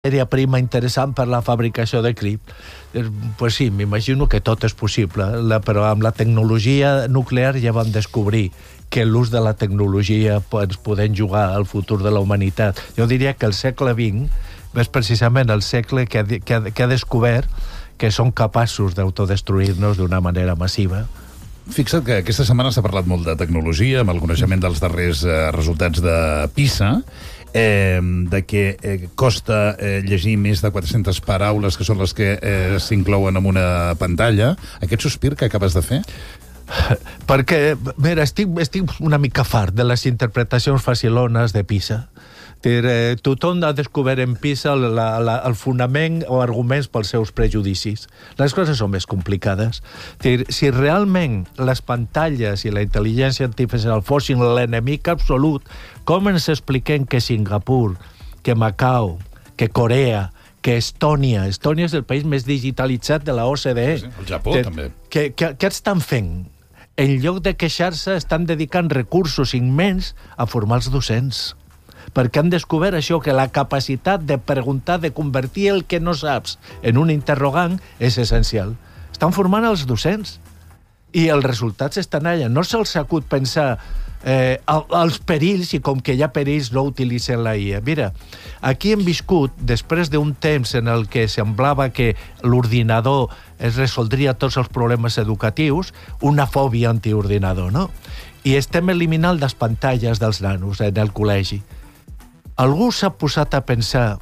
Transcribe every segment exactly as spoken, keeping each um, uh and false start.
matèria prima interessant per la fabricació de crip. Pues sí, m'imagino que tot és possible, però amb la tecnologia nuclear ja vam descobrir que l'ús de la tecnologia ens podem jugar al futur de la humanitat. Jo diria que el segle vint és precisament el segle que ha, que ha, que ha descobert que són capaços d'autodestruir-nos d'una manera massiva. Fixa't que aquesta setmana s'ha parlat molt de tecnologia, amb el coneixement dels darrers eh, resultats de PISA, eh, de que eh, costa eh, llegir més de quatre-centes paraules, que són les que eh, s'inclouen en una pantalla. Aquest sospir que acabes de fer? Perquè, mira, estic, estic una mica fart de les interpretacions facilones de PISA. Eh, tothom ha descobert en PISA la, la, el fonament o arguments pels seus prejudicis. Les coses són més complicades. Dir, si realment les pantalles i la intel·ligència artificial fossin l'enemic absolut, com ens expliquem que Singapur, que Macau, que Corea, que Estònia, Estònia és el país més digitalitzat de la O C D E. Sí, el Japó, que, també. Què que, que estan fent? En lloc de queixar-se, estan dedicant recursos immens a formar els docents. Perquè han descobert això, que la capacitat de preguntar, de convertir el que no saps en un interrogant és essencial. Estan formant els docents i els resultats estan allà. No se'ls acut pensar eh, els perills, i com que hi ha perills no utilitzen la I A. Mira, aquí hem viscut, després d'un temps en el que semblava que l'ordinador es resoldria tots els problemes educatius, una fòbia antiordinador, no? I estem eliminant les pantalles dels nanos en el col·legi. Algú s'ha posat a pensar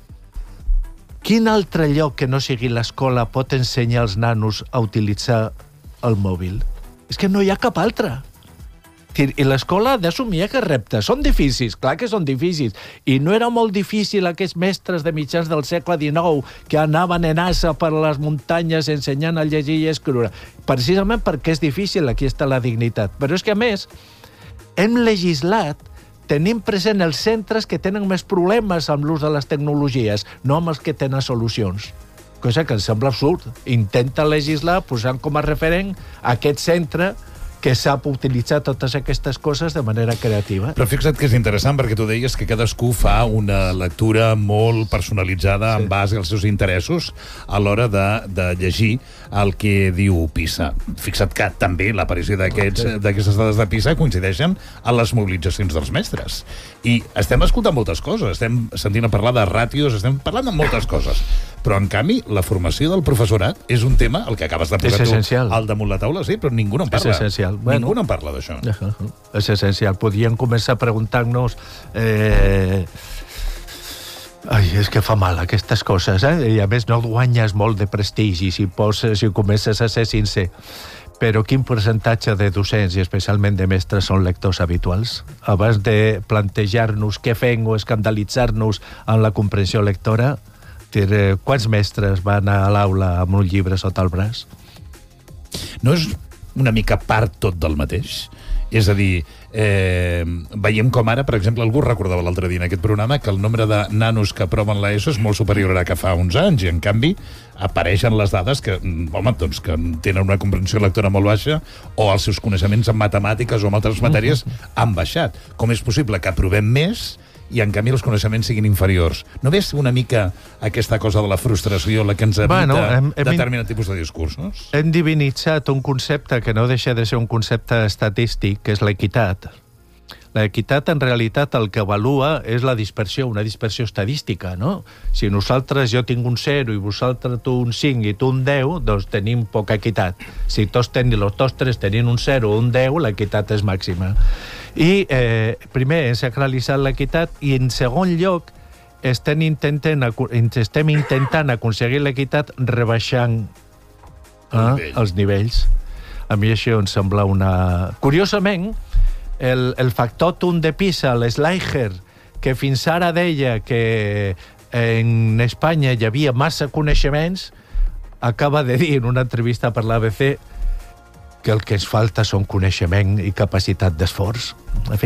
quin altre lloc que no sigui l'escola pot ensenyar als nanos a utilitzar el mòbil? És que no hi ha cap altre. I l'escola ha d'assumir aquests reptes. Són difícils, clar que són difícils. I no era molt difícil aquests mestres de mitjans del segle dinou que anaven en asa per les muntanyes ensenyant a llegir i escriure. Precisament perquè és difícil, aquí està la dignitat. Però és que, a més, hem legislat, tenim present els centres que tenen més problemes amb l'ús de les tecnologies, no amb els que tenen solucions. Cosa que em sembla absurd. Intenta legislar posant com a referent aquest centre que sap utilitzar totes aquestes coses de manera creativa. Però fixa't que és interessant, perquè tu deies que cadascú fa una lectura molt personalitzada sí. en base als seus interessos a l'hora de, de llegir el que diu PISA. Fixa't que també l'aparició d'aquestes okay. dades de PISA coincideixen a les mobilitzacions dels mestres. I estem escoltant moltes coses, estem sentint a parlar de ràtios, estem parlant de moltes coses. Però, en canvi, la formació del professorat és un tema, el que acabes de posar tu al damunt la taula, sí, però ningú no en parla. És essencial. Bueno, ningú no en parla d'això. És essencial. Podríem començar a preguntar-nos... Eh... Ai, és que fa mal aquestes coses, eh? I a més no guanyes molt de prestigi si, poses, si comences a ser sincer. Però quin percentatge de docents, i especialment de mestres, són lectors habituals? Abans de plantejar-nos què fem o escandalitzar-nos en la comprensió lectora, quants mestres van a l'aula amb un llibre sota el braç? No és una mica part tot del mateix? És a dir, eh, veiem com ara, per exemple, algú recordava l'altre dia en aquest programa que el nombre de nanos que aproven l'ESO és molt superior a que fa uns anys, i en canvi apareixen les dades que, home, doncs, que tenen una comprensió lectora molt baixa o els seus coneixements en matemàtiques o en altres matèries han baixat. Com és possible que aprovem més i en canvi els coneixements siguin inferiors? No ves una mica aquesta cosa de la frustració la que ens evita bueno, hem, hem, determinat tipus de discursos? Hem divinitzat un concepte que no deixa de ser un concepte estadístic, que és l'equitat. L'equitat, en realitat, el que avalua és la dispersió, una dispersió estadística, no? Si nosaltres, jo tinc un zero i vosaltres tu un cinc i tu un deu, doncs tenim poca equitat. Si tots tenim, els tots tres tenien un zero o un deu, l'equitat és màxima. I, eh, primer, hem sacralitzat l'equitat, i, en segon lloc, estem intentant, estem intentant aconseguir l'equitat rebaixant eh, nivell. els nivells. A mi això em sembla una... Curiosament, El, el factotum de PISA, l'Schleicher, que fins ara deia que en Espanya hi havia massa coneixements, acaba de dir en una entrevista per l'A B C que el que ens falta són coneixement i capacitat d'esforç. En fi.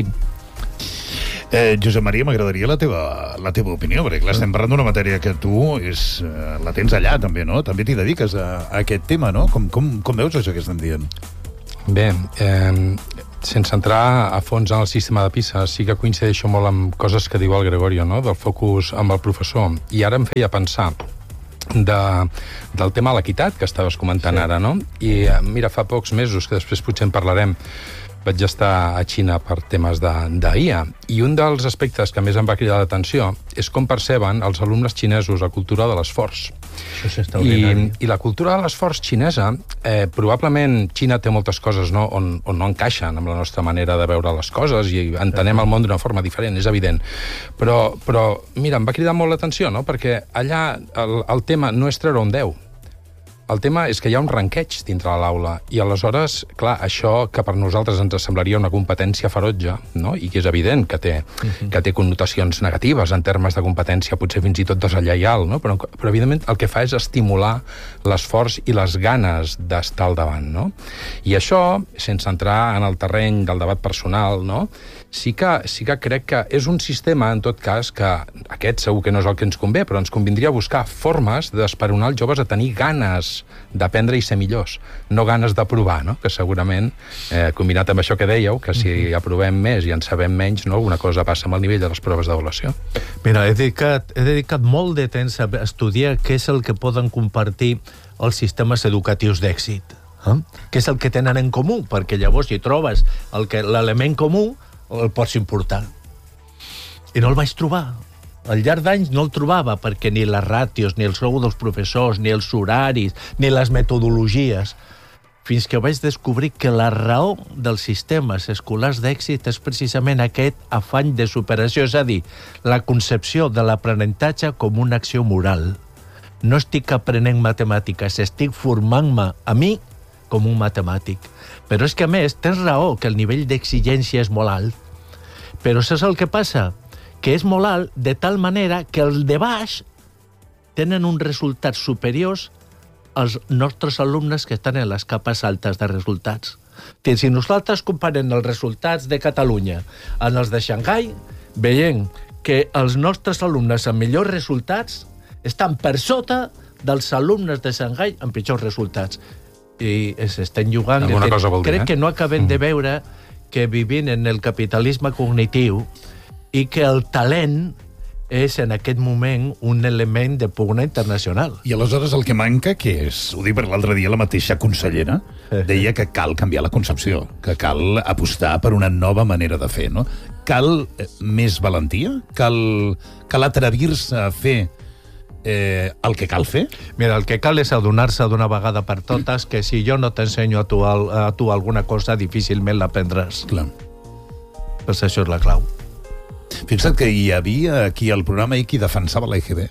Eh, Josep Maria, m'agradaria la teva, la teva opinió, perquè clar, estem parlant d'una matèria que tu és, eh, la tens allà, també, no? També t'hi dediques a, a aquest tema, no? Com, com, com veus això que estem dient? Bé, eh, sense entrar a fons en el sistema de PISA, sí que coincideixo molt amb coses que diu el Gregorio, no?, del focus amb el professor. I ara em feia pensar de, del tema de l'equitat que estaves comentant sí. ara, no? I mira, fa pocs mesos, que després potser en parlarem, vaig estar a Xina per temes d'I A, i un dels aspectes que més em va cridar l'atenció és com perceben els alumnes xinesos la cultura de l'esforç. Això és extraordinari. I, I la cultura de l'esforç xinesa, eh, probablement Xina té moltes coses no, on, on no encaixen amb la nostra manera de veure les coses i entenem el món d'una forma diferent, és evident. Però, però mira, em va cridar molt l'atenció, no?, perquè allà el, el tema no és treure un deu. El tema és que hi ha un ranqueig dintre de l'aula i aleshores, clar, això que per nosaltres ens semblaria una competència ferotge, no?, i que és evident que té, uh-huh. que té connotacions negatives en termes de competència, potser fins i tot deslleial, no?, però, però evidentment el que fa és estimular l'esforç i les ganes d'estar al davant, no? I això, sense entrar en el terreny del debat personal, no?, sí que, sí que crec que és un sistema, en tot cas, que aquest segur que no és el que ens convé, però ens convindria buscar formes d'esperonar els joves a tenir ganes d'aprendre i ser millors, no ganes de provar, no?, que segurament, eh, combinat amb això que dèieu, que si aprovem més i en sabem menys, no?, alguna cosa passa amb el nivell de les proves d'avaluació. Mira, he dedicat, he dedicat molt de temps a estudiar què és el que poden compartir els sistemes educatius d'èxit, eh? Què és el que tenen en comú, perquè llavors si trobes el que l'element comú el pots importar. I no el vaig trobar. Al llarg d'anys no el trobava, perquè ni les ràtios, ni el sou dels professors, ni els horaris, ni les metodologies, fins que vaig descobrir que la raó dels sistemes escolars d'èxit és precisament aquest afany de superació, és a dir, la concepció de l'aprenentatge com una acció moral. No estic aprenent matemàtiques, estic formant-me a mi com un matemàtic. Però és que, a més, tens raó que el nivell d'exigència és molt alt. Però saps el que passa? Que és molt alt de tal manera que els de baix tenen uns resultats superiors als nostres alumnes que estan en les capes altes de resultats. Si nosaltres comparem els resultats de Catalunya amb els de Xangai, veiem que els nostres alumnes amb millors resultats estan per sota dels alumnes de Xangai amb pitjors resultats. I s'estan jugant... Alguna cosa vol dir, Crec eh? que no acabem de veure que vivim en el capitalisme cognitiu i que el talent és en aquest moment un element de pugna internacional. I aleshores el que manca, què és? Ho dic perquè l'altre dia la mateixa consellera deia que cal canviar la concepció, que cal apostar per una nova manera de fer, no? Cal més valentia? Cal, cal atrevir-se a fer eh, el que cal fer? Mira, el que cal és adonar-se d'una vegada per totes que si jo no t'ensenyo a tu, a tu alguna cosa, difícilment l'aprendràs. Clar. Pues això és la clau. Fixa't que hi havia aquí al programa i qui defensava la I G B,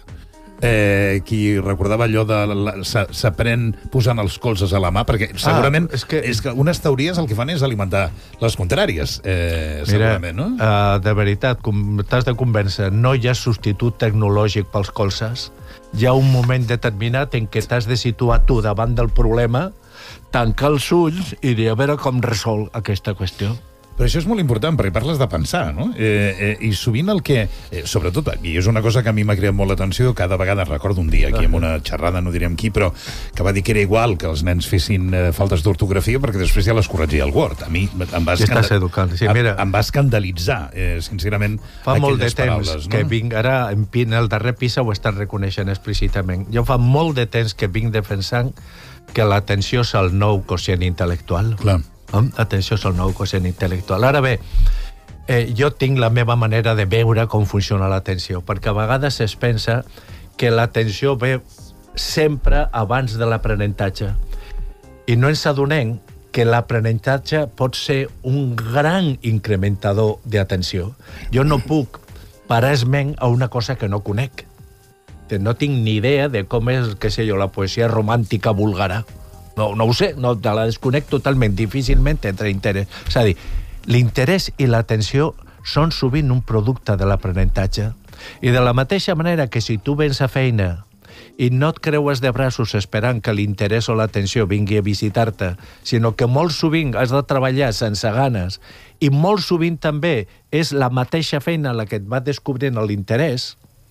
eh, qui recordava allò de la, s'aprèn posant els colzes a la mà, perquè segurament ah, és, que... és que unes teories el que fan és alimentar les contràries, eh, Mira, segurament, no? Uh, de veritat, t'has de convèncer, no hi ha substitut tecnològic pels colzes. Hi ha un moment determinat en què t'has de situar tu davant del problema, tancar els ulls i dir a veure com resol aquesta qüestió. Però això és molt important, perquè parles de pensar, no? Eh, eh, I sovint el que... Eh, sobretot, i és una cosa que a mi m'ha creat molt l'atenció, cada vegada recordo un dia aquí en una xerrada, no direm qui, però que va dir que era igual que els nens fessin eh, faltes d'ortografia perquè després ja les corregia el Word. A mi em va, escandal... educant. Sí, mira, em, em va escandalitzar, eh, sincerament, fa molt de temps paraules, no? que vinc, ara en el darrer PISA ho estan reconeixent explícitament. Jo fa molt de temps que vinc defensant que l'atenció és el nou quocient intel·lectual. Clar. Atenció és el nou quocient intel·lectual. Ara bé, eh, jo tinc la meva manera de veure com funciona l'atenció, perquè a vegades es pensa que l'atenció ve sempre abans de l'aprenentatge. I no ens adonem que l'aprenentatge pot ser un gran incrementador d'atenció. Jo no puc parar esment a una cosa que no conec. No tinc ni idea de com és, què sé jo, la poesia romàntica búlgara. No, no ho sé, no, te la desconec totalment, difícilment entre interès. És a dir, l'interès i l'atenció són sovint un producte de l'aprenentatge. I de la mateixa manera que si tu vens a feina i no et creues de braços esperant que l'interès o l'atenció vingui a visitar-te, sinó que molt sovint has de treballar sense ganes i molt sovint també és la mateixa feina la que et va descobrint l'interès,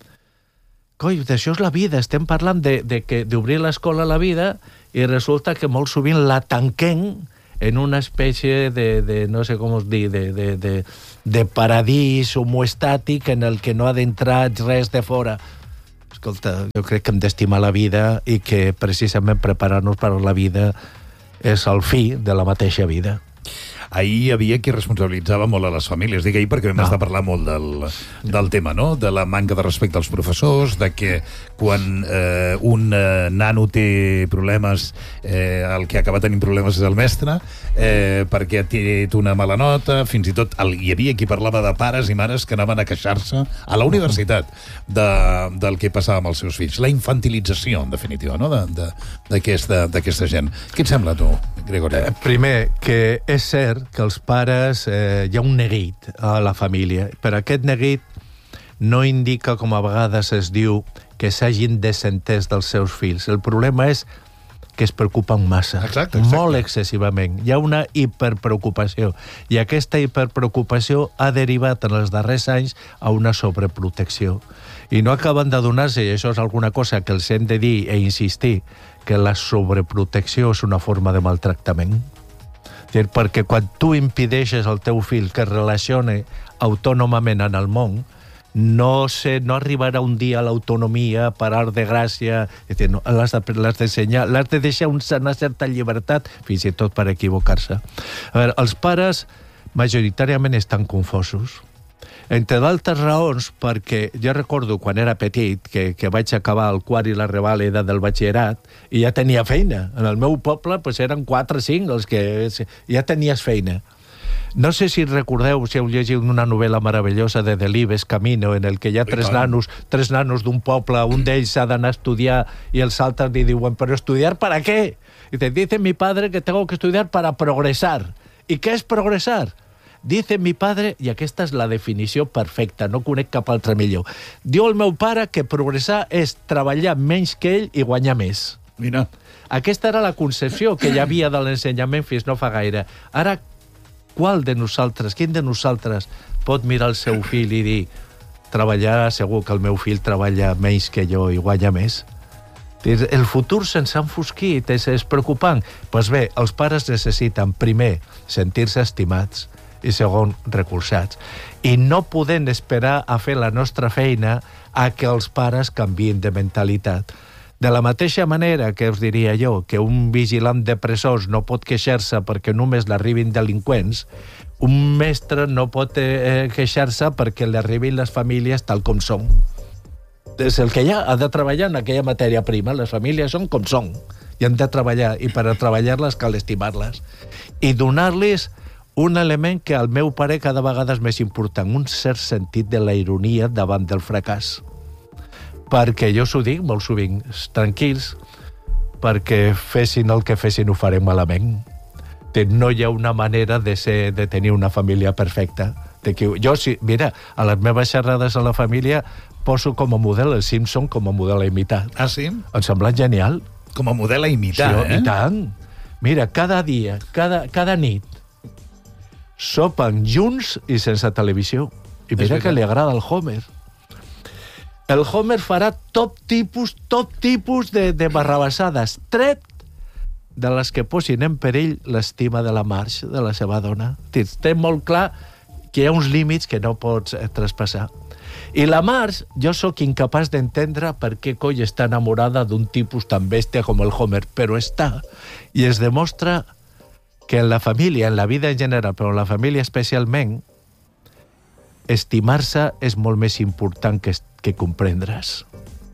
coi, d'això és la vida. Estem parlant de, de que d'obrir l'escola a la vida i resulta que molt sovint la tanquem en una especie de, de no sé com us dir, de, de, de, de paradís homoestàtic en el que no ha d'entrar res de fora. Escolta, jo crec que hem d'estimar la vida i que precisament preparar-nos per a la vida és el fi de la mateixa vida. Ahir hi havia qui responsabilitzava molt a les famílies. Dic ahir perquè vam no. estar parlant molt del, del tema, no? De la manca de respecte als professors, de que quan eh, un eh, nano té problemes, eh, el que acaba tenint problemes és el mestre, eh, perquè ha tret una mala nota, fins i tot el, hi havia qui parlava de pares i mares que anaven a queixar-se a la universitat de, del que passava amb els seus fills. La infantilització, en definitiva, no? d'aquesta de, de, gent. Què et sembla, tu, Gregori? Eh, primer, que és cert que els pares, eh, hi ha un neguit a la família, però aquest neguit no indica, com a vegades es diu, que s'hagin desentès dels seus fills. El problema és que es preocupen massa, exacte, exacte. molt excessivament. Hi ha una hiperpreocupació, i aquesta hiperpreocupació ha derivat en els darrers anys a una sobreprotecció. I no acaben d'adonar-se, i això és alguna cosa que els hem de dir e insistir, que la sobreprotecció és una forma de maltractament. Perquè quan tu impedeixes al teu fill que es relacione autònomament en el món, no, sé, no arribarà un dia a l'autonomia, a parar de gràcia, no, l'has d'ensenyar, l'has de deixar una certa llibertat, fins i tot per equivocar-se. A veure, els pares majoritàriament estan confosos. Entre d'altres raons, perquè jo recordo quan era petit, que, que vaig acabar el quart i la revàlida del batxillerat, i ja tenia feina. En el meu poble pues, eren quatre o cinc els que ja tenies feina. No sé si recordeu, si heu llegit una novel·la meravellosa de Delibes, Camino, en el que hi ha tres nanos, tres nanos d'un poble, un d'ells ha d'anar a estudiar i els altres li diuen, però estudiar para què? I te dice mi padre que tengo que estudiar para progresar. ¿Y qué es progresar? Dice mi padre, i aquesta és la definició perfecta, no conec cap altra millor. Diu el meu pare que progressar és treballar menys que ell i guanyar més. Mira. Aquesta era la concepció que hi havia de l'ensenyament fins no fa gaire. Ara, qual de nosaltres, quin de nosaltres pot mirar el seu fill i dir treballar, segur que el meu fill treballa menys que jo i guanya més? El futur se'ns ha enfosquit, és, és preocupant. Doncs pues bé, els pares necessiten, primer, sentir-se estimats, i segon, recolzats. I no podem esperar a fer la nostra feina a que els pares canvien de mentalitat. De la mateixa manera que us diria jo que un vigilant de presons no pot queixar-se perquè només l'arribin delinqüents, un mestre no pot eh, queixar-se perquè li arribin les famílies tal com són. És el que hi ha, ha de treballar en aquella matèria prima. Les famílies són com són i han de treballar, i per a treballar-les cal estimar-les i donar-les un element que al meu pare cada vegada és més important, un cert sentit de la ironia davant del fracàs. Perquè jo s'ho dic molt sovint, tranquils, perquè fessin el que fessin ho farem malament. No hi ha una manera de, ser, de tenir una família perfecta. De que, jo, sí, mira, a les meves xerrades a la família poso com a model el Simpson com a model a imitar. Ah, sí? Em sembla genial. Com a model a imitar, sí, eh? I tant. Mira, cada dia, cada, cada nit, sopen junts i sense televisió. I mira que li agrada el Homer. El Homer farà tot tipus, tot tipus de, de barrabassades, tret de les que posin en perill l'estima de la Marge, de la seva dona. Té molt clar que hi ha uns límits que no pots traspassar. I la Marge, jo sóc incapaç d'entendre per què coi està enamorada d'un tipus tan bèstia com el Homer, però està. I es demostra que en la família, en la vida en general, però en la família especialment, estimar-se és molt més important que, que comprendre's.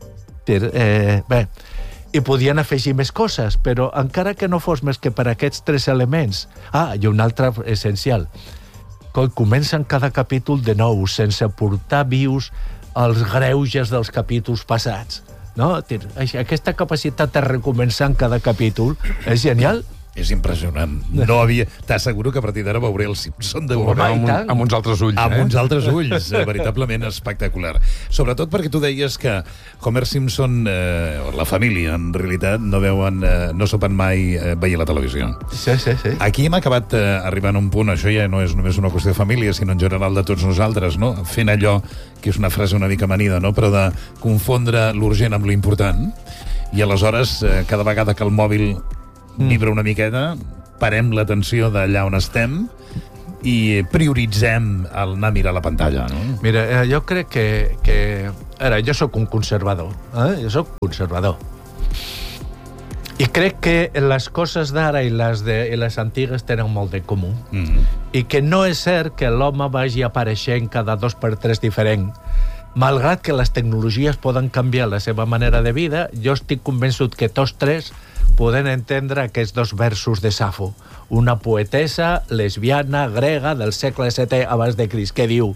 Eh, bé, i podien afegir més coses, però encara que no fos més que per aquests tres elements. Ah, i un altre essencial. Comencen cada capítol de nou, sense portar vius els greuges dels capítols passats. No? Aquesta capacitat de recomençar en cada capítol és genial. És impressionant. No havia... T'asseguro que a partir d'ara veuré el Simpson de oh, amb, un, amb uns altres ulls. Amb eh? uns altres ulls, veritablement espectacular. Sobretot perquè tu deies que Homer Simpson, eh, la família, en realitat, no veuen, eh, no sopen mai eh, veient la televisió. Sí, sí, sí. Aquí hem acabat eh, arribant a un punt, això ja no és només una qüestió de família, sinó en general de tots nosaltres, no? Fent allò, que és una frase una mica amanida, no? Però de confondre l'urgent amb l'important, i aleshores, eh, cada vegada que el mòbil vibra una miqueta, parem l'atenció d'allà on estem i prioritzem el anar a mirar la pantalla, no? Mira, eh, jo crec que... que... Ara, jo sóc un conservador, eh? Jo sóc conservador. I crec que les coses d'ara i, les de, i les antigues tenen molt de comú. Mm. I que no és cert que l'home vagi apareixent cada dos per tres diferent. Malgrat que les tecnologies poden canviar la seva manera de vida, jo estic convençut que tots tres poden entendre aquests dos versos de Safo. Una poetessa lesbiana grega del segle setè abans de Crist, que diu,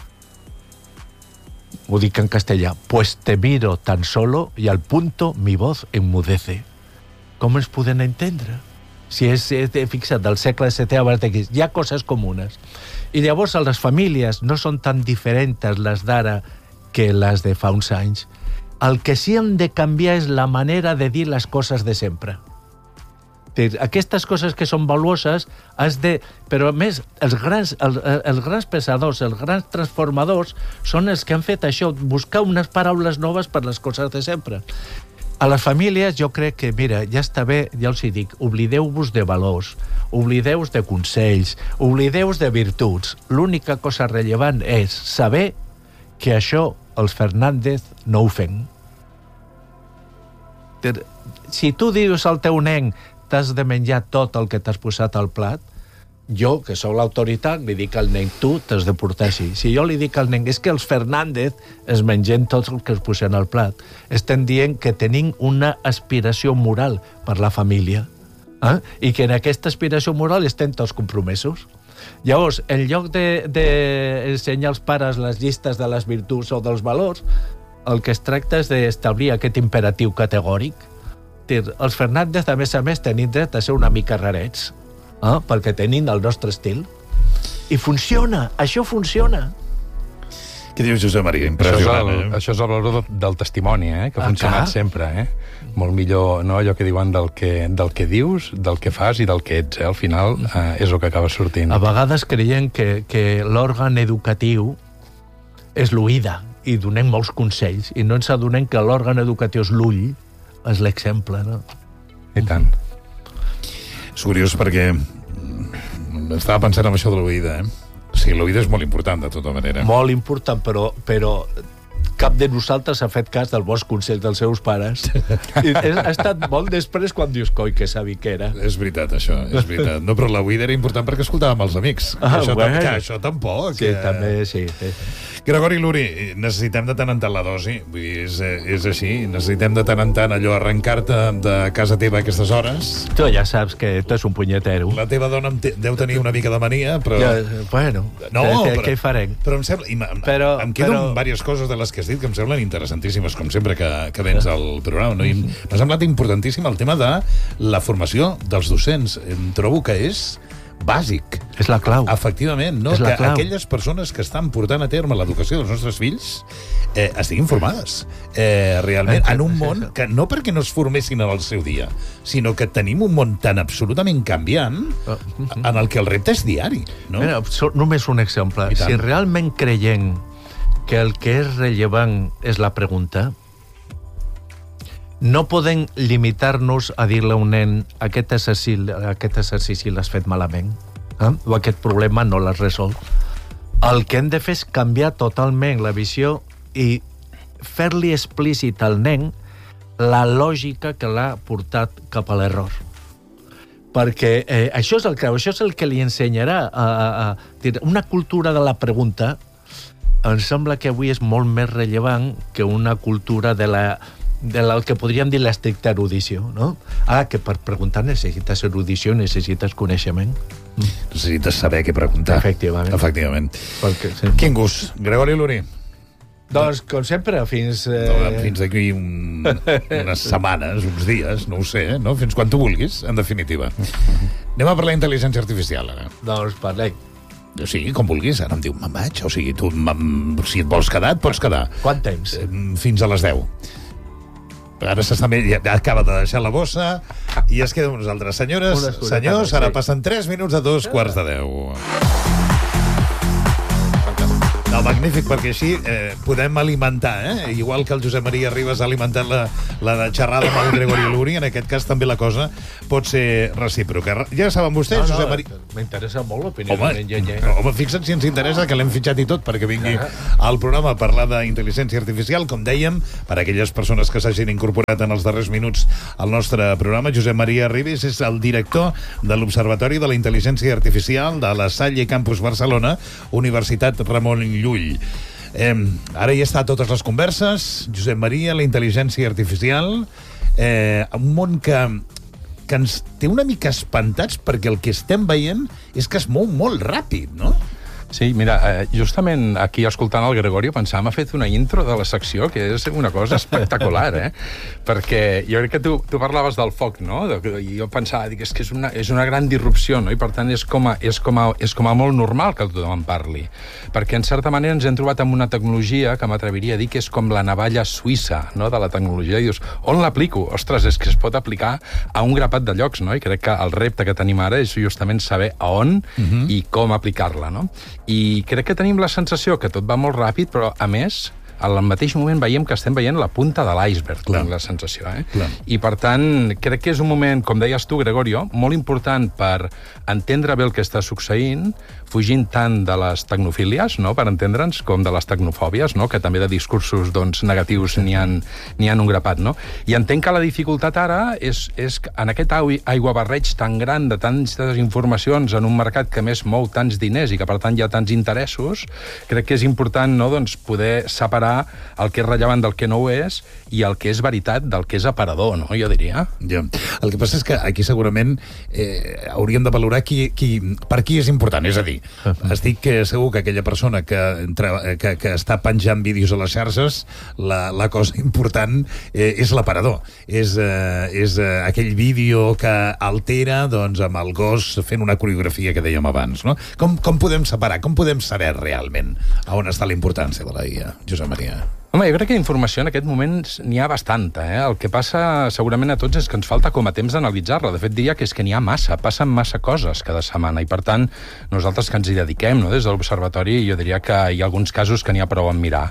ho dic en castellà, pues te miro tan solo y al punto mi voz enmudece. Com ens podem entendre? Si és, és fixa't, del segle setè abans de Crist, hi ha coses comunes. I llavors les famílies no són tan diferents les d'ara que les de fa uns anys. El que sí hem de canviar és la manera de dir les coses de sempre. Aquestes coses que són valuoses has de... Però a més, els grans, els, els grans pensadors, els grans transformadors són els que han fet això, buscar unes paraules noves per les coses de sempre. A les famílies jo crec que, mira, ja està bé, ja els hi dic, oblideu-vos de valors, oblideu-vos de consells, oblideu-vos de virtuts. L'única cosa rellevant és saber que això els Fernández no ho fem. Si tu dius al teu nen t'has de menjar tot el que t'has posat al plat, jo, que sóc l'autoritat, li dic al nen, tu t'has de portar així. Si jo li dic al nen, és que els Fernández es mengen tots el que es posen al plat, estem dient que tenim una aspiració moral per la família, eh? I que en aquesta aspiració moral estem tots compromesos. Llavors, en lloc d'ensenyar als pares les llistes de les virtuts o dels valors, el que es tracta és d'establir aquest imperatiu categòric. Els Fernández, a més a més, tenim dret a ser una mica rarets, eh? Perquè tenim el nostre estil. I funciona, això funciona. Què dius, Josep Maria? Impressionant, això és el, eh? Això és el valor del testimoni, eh? Que ha funcionat sempre, eh? Molt millor, no, allò que diuen del que, del que dius, del que fas i del que ets, eh? Al final eh, és el que acaba sortint. A vegades creiem que, que l'òrgan educatiu és l'oïda i donem molts consells i no ens adonem que l'òrgan educatiu és l'ull, és l'exemple, no? I tant. És curiós perquè estava pensant en això de l'oïda, eh? O sigui, l'oïda és molt important, de tota manera. Molt important, però, però cap de nosaltres ha fet cas dels bons consells dels seus pares. I ha estat molt després quan dius, coi, que savi que era. És veritat, això, és veritat. No, però l'oïda era important perquè escoltàvem els amics. Ah, això, bueno. que això tampoc. Sí, eh... també, sí. sí. Gregori Luri, necessitem de tant en tant la dosi, vull dir, és, és així, necessitem de tant en tant allò, arrencar-te de casa teva a aquestes hores. Tu ja saps que tu és un punyetero. La teva dona te, deu tenir una mica de mania, però... Ja, bueno, no, què, però, què hi farem? Però em sembla... Em, però, em queden però... diverses coses de les que has dit que em semblen interessantíssimes, com sempre que, que vens al programa, no? I m'ha semblat importantíssim el tema de la formació dels docents. Em trobo que és bàsic. És la clau. Efectivament, no? És la Que clau. aquelles persones que estan portant a terme l'educació dels nostres fills eh, estiguin formades eh, realment en un món que no perquè no es formessin en el seu dia, sinó que tenim un món tan absolutament canviant en el que el repte és diari, no? Mira, so, només un exemple. Si realment creiem que el que és rellevant és la pregunta, no podem limitar-nos a dir-li a un nen aquest exercici, aquest exercici l'has fet malament, eh? O aquest problema no l'has resolt. El que hem de fer és canviar totalment la visió i fer-li explícit al nen la lògica que l'ha portat cap a l'error. Perquè eh, això és el que, això és el que li ensenyarà a, a, a, una cultura de la pregunta. Em sembla que avui és molt més rellevant que una cultura de la del que podríem dir l'estricta erudició, no? Ara, que per preguntar necessites erudició, necessites coneixement. Necessites saber què preguntar. Efectivament. Efectivament. Perquè, sí. Quin gust. Gregori Luri. Doncs, com sempre, fins... Eh... No, fins d'aquí un, unes setmanes, uns dies, no ho sé, no? Fins quan tu vulguis, en definitiva. Anem a parlar d'intel·ligència artificial, ara. Doncs parlem. O sigui, com vulguis, ara em diu, me'n vaig. O sigui, tu, si et vols quedar, et pots quedar. Quant temps? Fins a les deu. Ara s'està bé, ja acaba de deixar la bossa i es queda amb nosaltres. Senyores, senyors, ara passen tres minuts a dos quarts de deu. No, magnífic, perquè així eh, podem alimentar, eh? Igual que el Josep Maria Ribas ha alimentat la, la xerrada amb el Gregorio Luri, en aquest cas també la cosa pot ser recíproca. Ja saben vostès, no, no, Josep Maria... M'interessa molt l'opinió. Home, home, fixa't si ens interessa, que l'hem fitxat i tot perquè vingui al programa a parlar d'intel·ligència artificial. Com dèiem, per a aquelles persones que s'hagin incorporat en els darrers minuts al nostre programa, Josep Maria Ribas és el director de l'Observatori de la Intel·ligència Artificial de la Salle Campus Barcelona, Universitat Ramon Llull. Eh, ara ja està a totes les converses. Josep Maria, la intel·ligència artificial, eh, un món que, que ens té una mica espantats perquè el que estem veient és que es mou molt ràpid, no? Sí, mira, eh, justament aquí escoltant el Gregorio pensava, m'ha fet una intro de la secció que és una cosa espectacular, eh? Perquè jo crec que tu, tu parlaves del foc, no? I jo pensava, dic, és que és una, és una gran disrupció, no? I per tant és com, a, és, com a, és com a molt normal que tothom en parli. Perquè en certa manera ens hem trobat amb una tecnologia que m'atreviria a dir que és com la navalla suïssa, no?, de la tecnologia. I dius, on l'aplico? Ostres, és que es pot aplicar a un grapat de llocs, no? I crec que el repte que tenim ara és justament saber a on uh-huh. i com aplicar-la, no? I crec que tenim la sensació que tot va molt ràpid, però, a més, al mateix moment veiem que estem veient la punta de l'iceberg, tinc la sensació, eh? Clar. I, per tant, crec que és un moment, com deies tu, Gregorio, molt important per entendre bé el que està succeint, fugint tant de les tecnofílies, no?, per entendre'ns, com de les tecnofòbies, no?, que també de discursos, doncs, negatius n'hi ha, n'hi ha un grapat, no? I entenc que la dificultat ara és, és en aquest aiguabarreig tan gran de tantes informacions en un mercat que més mou tants diners i que, per tant, hi ha tants interessos, crec que és important, no?, doncs, poder separar el que és rellevant del que no ho és i el que és veritat del que és aparador, no?, jo diria. Ja. El que passa és que aquí segurament eh, hauríem de valorar qui, qui, per qui és important. És a dir, estic segur que aquella persona que, que, que està penjant vídeos a les xarxes, la, la cosa important eh, és l'aparador. És, eh, és eh, aquell vídeo que altera, doncs, amb el gos fent una coreografia que dèiem abans, no? Com, com podem separar? Com podem saber realment a on està la importància de la I A, Josep Maria? Home, jo crec que d'informació en aquest moment n'hi ha bastanta, eh? El que passa segurament a tots és que ens falta com a temps d'analitzar-la. De fet, diria que és que n'hi ha massa, passen massa coses cada setmana, i per tant, nosaltres que ens hi dediquem, no?, des de l'Observatori, jo diria que hi ha alguns casos que n'hi ha prou en mirar,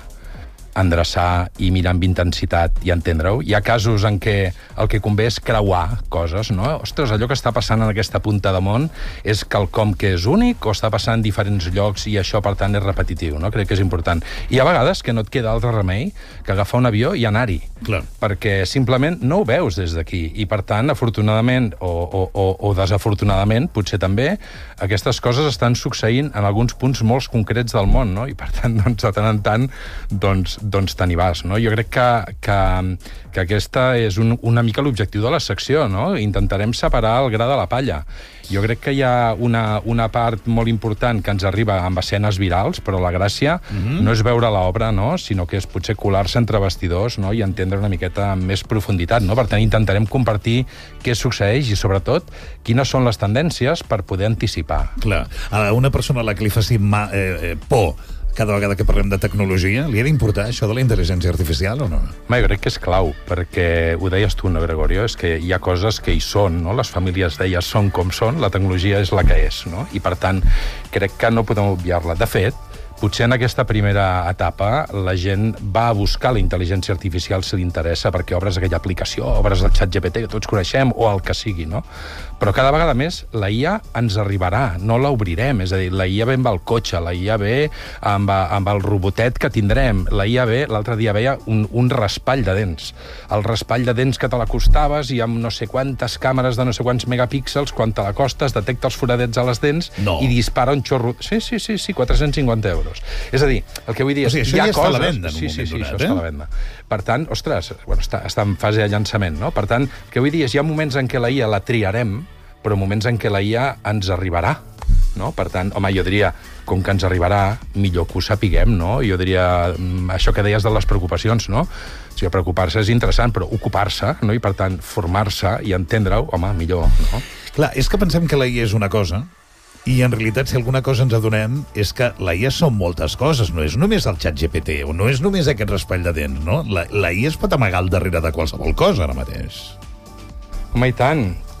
endreçar i mirar amb intensitat i entendre-ho. Hi ha casos en què el que convé és creuar coses, no? Ostres, allò que està passant en aquesta punta de món és quelcom que és únic o està passant en diferents llocs i això, per tant, és repetitiu, no? Crec que és important. I a vegades que no et queda altre remei que agafar un avió i anar-hi. Clar. Perquè simplement no ho veus des d'aquí. I, per tant, afortunadament o, o, o, o desafortunadament, potser també, aquestes coses estan succeint en alguns punts molt concrets del món, no? I, per tant, doncs, de tant en tant, doncs, doncs te n'hi vas, no? Jo crec que, que, que aquesta és un, una mica l'objectiu de la secció, no? Intentarem separar el gra de la palla. Jo crec que hi ha una, una part molt important que ens arriba amb escenes virals, però la gràcia mm-hmm. no és veure l'obra, no?, sinó que és potser colar-se entre vestidors, no?, i entendre una miqueta amb més profunditat, no? Per tant, intentarem compartir què succeeix i, sobretot, quines són les tendències per poder anticipar. Clar. A una persona a la que li faci ma, eh, eh, por cada vegada que parlem de tecnologia, li ha d'importar això de la intel·ligència artificial o no? Ma, jo crec que és clau, perquè ho deies tu, no, Gregorio, és que hi ha coses que hi són, no? Les famílies d'elles són com són, la tecnologia és la que és, no? I, per tant, crec que no podem obviar-la. De fet, potser en aquesta primera etapa la gent va a buscar la intel·ligència artificial si li interessa, perquè obres aquella aplicació, obres el xat G P T que tots coneixem, o el que sigui, no? Però cada vegada més la I A ens arribarà, no l'obrirem, és a dir, la I A ve amb el cotxe, la I A ve amb, amb el robotet que tindrem, la I A ve, l'altre dia veia un, un raspall de dents, el raspall de dents que te l'acostaves i amb no sé quantes càmeres de no sé quants megapíxels, quan te l'acostes detecta els foradets a les dents no. i dispara un xorro... Sí, sí, sí, sí, quatre-cents cinquanta euros. És a dir, el que vull dir és... O sigui, això hi ha ja coses... està a la venda en un sí, moment sí, sí, donat, això eh? està a la venda. Per tant, ostres, bueno, està, està en fase de llançament, no? Per tant, el que vull dir és hi ha moments en què la I A la triarem, però moments en què la I A ens arribarà, no? Per tant, home, jo diria, com que ens arribarà, millor que ho sapiguem, no? Jo diria, això que deies de les preocupacions, no? O sigui, preocupar-se és interessant, però ocupar-se, no? I, per tant, formar-se i entendre-ho, home, millor, no? Clar, és que pensem que la I A és una cosa, i en realitat, si alguna cosa ens adonem, és que la I A són moltes coses, no és només el xat G P T, o no és només aquest raspall de dents, no? La, la I A es pot amagar al darrere de qualsevol cosa, ara mateix. Home, i tant.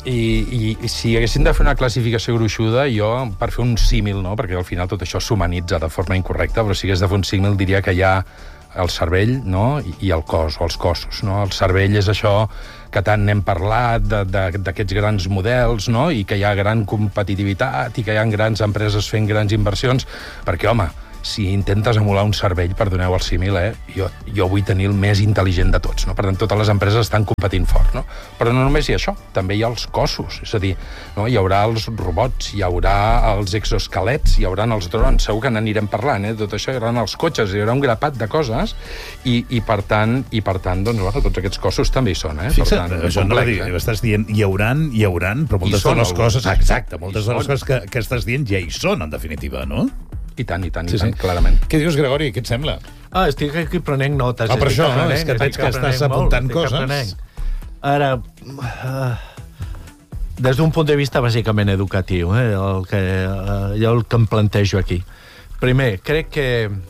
I, i si haguessin de fer una classificació gruixuda, jo, per fer un símil, no? Perquè al final tot això s'humanitza de forma incorrecta, però si hagués de fer un símil diria que hi ha el cervell, no? I, i el cos, o els cossos, no? El cervell és això que tant n'hem parlat, d'aquests grans models, no? I que hi ha gran competitivitat i que hi ha grans empreses fent grans inversions, perquè, home, si intentes emular un cervell, perdoneu el símil, eh? jo, jo vull tenir el més intel·ligent de tots, no? Per tant, totes les empreses estan competint fort, no? Però no només hi ha això, també hi ha els cossos, és a dir, no? Hi haurà els robots, hi haurà els exoesquelets, hi haurà els drons, segur que n'anirem parlant, eh? Tot això, hi haurà els cotxes, hi haurà un grapat de coses, i, i per tant, i per tant doncs, bueno, tots aquests cossos també hi són, eh? Fixa't, per tant, això no dir, eh? Estàs dient, hi hauran, hi hauran, però moltes de les coses, exacte, moltes de les coses que, que estàs dient ja hi són, en definitiva, no? I tant, i tant, sí, i tant, sí. Clarament. Què dius, Gregori? Què et sembla? Ah, estic aquí prenent notes. Ah, per això, aprenent, no? És que veig que estàs apuntant coses. Aprenent. Ara, uh, des d'un punt de vista bàsicament educatiu, eh, el que, uh, jo el que em plantejo aquí. Primer, crec que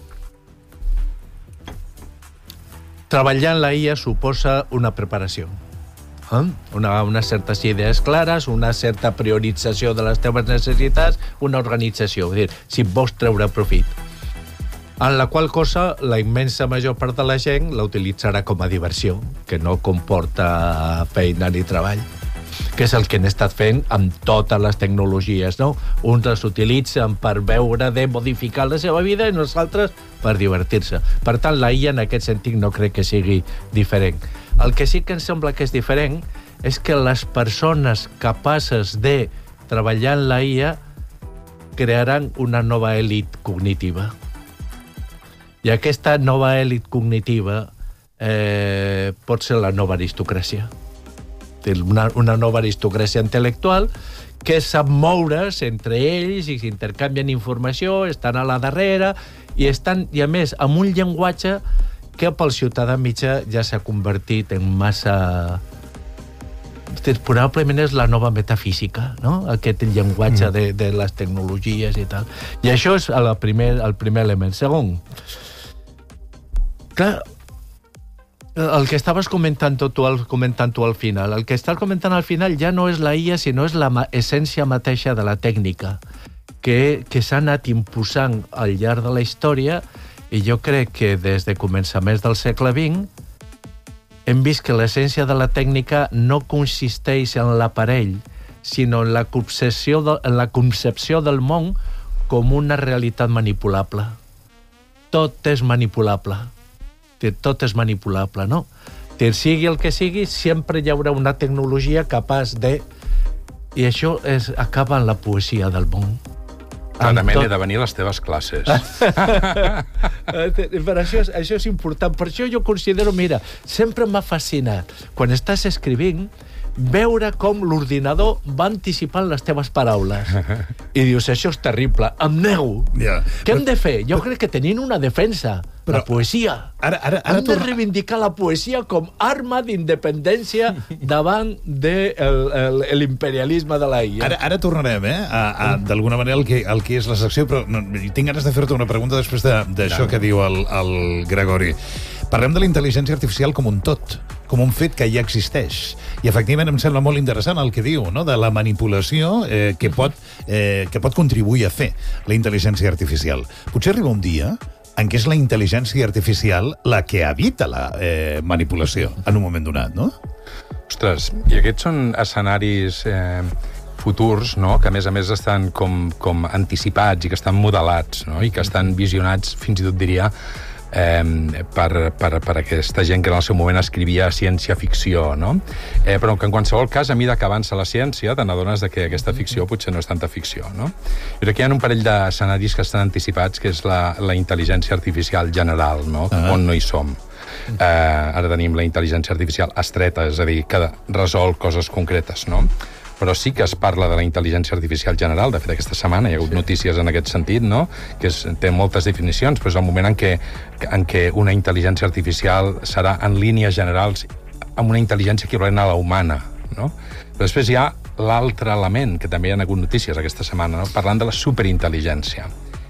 treballar en la I A suposa una preparació. Eh? Una, unes certes idees clares, una certa priorització de les teves necessitats, una organització, és dir, si vols treure profit. En la qual cosa la immensa major part de la gent la utilitzarà com a diversió, que no comporta feina ni treball, que és el que han estat fent amb totes les tecnologies, no? Uns les utilitzen per veure de modificar la seva vida i nosaltres per divertir-se. Per tant, la I A en aquest sentit no crec que sigui diferent. El que sí que em sembla que és diferent és que les persones capaces de treballar en la I A crearan una nova elit cognitiva. I aquesta nova elit cognitiva eh, pot ser la nova aristocràcia. Una, una nova aristocràcia intel·lectual que sap moure's entre ells i s'intercanvien informació, estan a la darrere i estan, i a més, amb un llenguatge que pel ciutadà mitjà ja s'ha convertit en massa... Probablement és la nova metafísica, no? Aquest llenguatge de, de les tecnologies i tal. I això és el primer, el primer element. Segon, clar, el que estaves comentant tu, al, comentant tu al final, el que estàs comentant al final ja no és la I A, sinó és la essència mateixa de la tècnica, que, que s'ha anat imposant al llarg de la història. I jo crec que des de començaments del segle vint hem vist que l'essència de la tècnica no consisteix en l'aparell, sinó en la concepció, de, en la concepció del món com una realitat manipulable. Tot és manipulable. Tot és manipulable, no? Que sigui el que sigui, sempre hi haurà una tecnologia capaç de... I això és, acaba en la poesia del món. Clarament tot... he de venir a les teves classes. Per això, això és important. Per això jo considero, mira, sempre m'ha fascinat, quan estàs escrivint, veure com l'ordinador va anticipant les teves paraules. I dius, això és terrible, em nego. Yeah. Què hem de fer? Jo crec que tenint una defensa, però, la poesia. Ara, ara, ara hem de torna... reivindicar la poesia com arma d'independència davant de el, el, l'imperialisme de la I A. Ara, ara tornarem, eh, a, a, d'alguna manera, el que, el que és la secció, però no, tinc ganes de fer-te una pregunta després d'això de, que diu el, el Gregori. Parlem de la intel·ligència artificial com un tot, com un fet que ja existeix. I, efectivament, em sembla molt interessant el que diu, no?, de la manipulació eh, que, pot, eh, que pot contribuir a fer la intel·ligència artificial. Potser arriba un dia en què és la intel·ligència artificial la que evita la eh, manipulació en un moment donat, no? Ostres, i aquests són escenaris eh, futurs, no?, que a més a més estan com, com anticipats i que estan modelats, no?, i que estan visionats, fins i tot diria, Eh, per, per, per aquesta gent que en el seu moment escrivia ciència-ficció, no? Eh, però que en qualsevol cas, a mesura que avança la ciència, te n'adones que aquesta ficció potser no és tanta ficció, no? Jo crec que hi ha un parell d'escenaris que estan anticipats, que és la, la intel·ligència artificial general, no?, uh-huh. on no hi som. Eh, ara tenim la intel·ligència artificial estreta, és a dir, que resol coses concretes, no? Però sí que es parla de la intel·ligència artificial general. De fet, aquesta setmana hi ha hagut sí. notícies en aquest sentit, no?, que és, té moltes definicions, però és el moment en què, en què una intel·ligència artificial serà en línies generals amb una intel·ligència equivalent a la humana, no? Però després hi ha l'altre element, que també hi ha hagut notícies aquesta setmana, no?, parlant de la superintel·ligència.